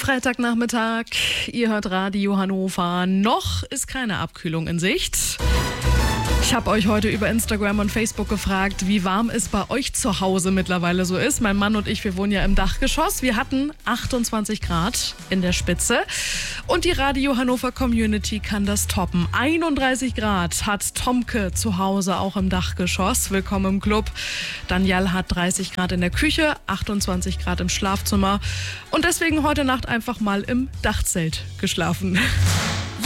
Freitagnachmittag, ihr hört Radio Hannover. Noch ist keine Abkühlung in Sicht. Ich habe euch heute über Instagram und Facebook gefragt, wie warm es bei euch zu Hause mittlerweile so ist. Mein Mann und ich, wir wohnen ja im Dachgeschoss. Wir hatten 28 Grad in der Spitze. Und die Radio Hannover Community kann das toppen. 31 Grad hat Tomke zu Hause, auch im Dachgeschoss. Willkommen im Club. Daniel hat 30 Grad in der Küche, 28 Grad im Schlafzimmer. Und deswegen heute Nacht einfach mal im Dachzelt geschlafen.